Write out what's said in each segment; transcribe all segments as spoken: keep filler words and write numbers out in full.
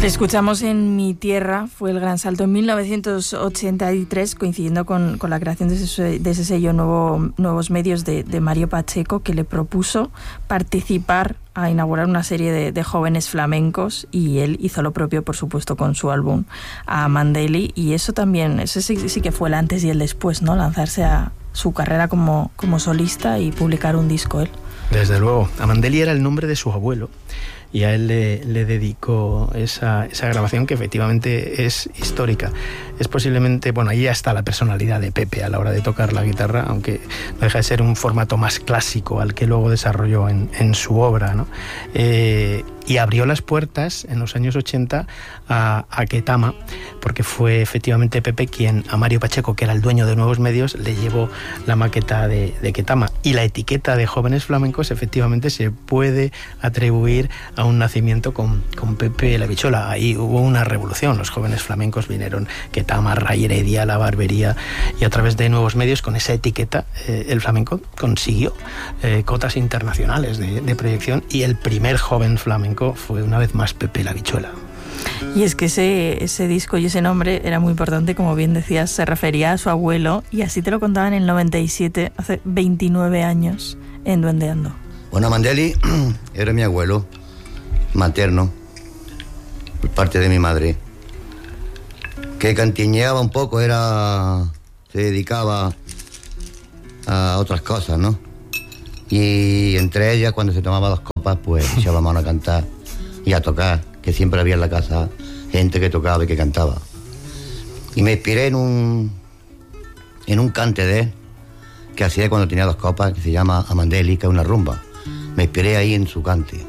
Le escuchamos en Mi Tierra, fue el gran salto en mil novecientos ochenta y tres, coincidiendo con, con la creación de ese, de ese sello nuevo, Nuevos Medios de, de Mario Pacheco, que le propuso participar a inaugurar una serie de, de jóvenes flamencos, y él hizo lo propio, por supuesto, con su álbum Amandeli, y eso también, ese sí, sí que fue el antes y el después, ¿no? Lanzarse a su carrera como, como solista y publicar un disco él. Desde luego. Amandeli era el nombre de su abuelo, y a él le, le dedicó esa, esa grabación, que efectivamente es histórica. Es posiblemente, bueno, ahí ya está la personalidad de Pepe a la hora de tocar la guitarra, aunque no deja de ser un formato más clásico al que luego desarrolló en, en su obra, ¿no? Eh, y abrió las puertas en los años ochenta a, a Ketama, porque fue efectivamente Pepe quien a Mario Pacheco, que era el dueño de Nuevos Medios, le llevó la maqueta de, de Ketama. Y la etiqueta de Jóvenes Flamencos efectivamente se puede atribuir a un nacimiento con, con Pepe la Bichola. Ahí hubo una revolución, los Jóvenes Flamencos vinieron, Ketama, Ray Heredia, La Barbería, y a través de Nuevos Medios, con esa etiqueta, eh, el flamenco consiguió eh, cotas internacionales de, de proyección, y el primer joven flamenco fue una vez más Pepe la Bichuela. Y es que ese, ese disco y ese nombre era muy importante, como bien decías, se refería a su abuelo, y así te lo contaba en el noventa y siete, hace veintinueve años, en Duendeando. Bueno, Amandeli era mi abuelo materno, por parte de mi madre, que cantiñeaba un poco, era se dedicaba a otras cosas, ¿no? Y entre ellas, cuando se tomaba dos copas, pues echaba mano a cantar y a tocar, que siempre había en la casa gente que tocaba y que cantaba. Y me inspiré en un en un cante de él que hacía cuando tenía dos copas, que se llama Amandeli, que es una rumba. Me inspiré ahí en su cante.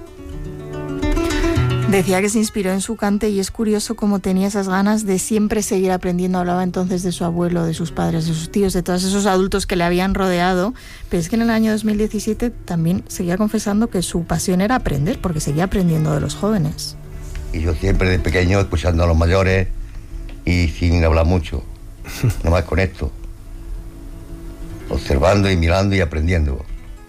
Decía que se inspiró en su cante, y es curioso cómo tenía esas ganas de siempre seguir aprendiendo. Hablaba entonces de su abuelo, de sus padres, de sus tíos, de todos esos adultos que le habían rodeado, pero es que en el año dos mil diecisiete también seguía confesando que su pasión era aprender, porque seguía aprendiendo de los jóvenes. Y yo siempre de pequeño escuchando a los mayores y sin hablar mucho, nomás con esto, observando y mirando y aprendiendo,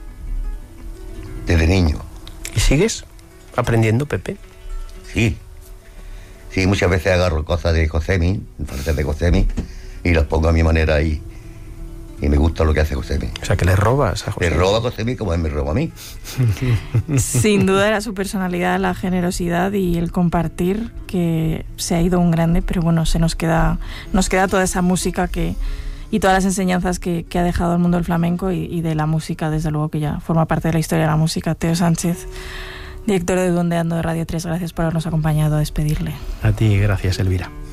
desde niño. ¿Y sigues aprendiendo, Pepe? Sí, sí, muchas veces agarro cosas de Josemi, frases de Josemi, y las pongo a mi manera y, y me gusta lo que hace Josemi. O sea, que le robas a Josemi. Le roba a Josemi como él me roba a mí. Sin duda era su personalidad, la generosidad y el compartir, que se ha ido un grande, pero bueno, se nos queda, nos queda toda esa música que y todas las enseñanzas que, que ha dejado el mundo del flamenco y, y de la música, desde luego, que ya forma parte de la historia de la música. Teo Sánchez, director de Duendeando de Radio tres, gracias por habernos acompañado a despedirle. A ti, gracias, Elvira.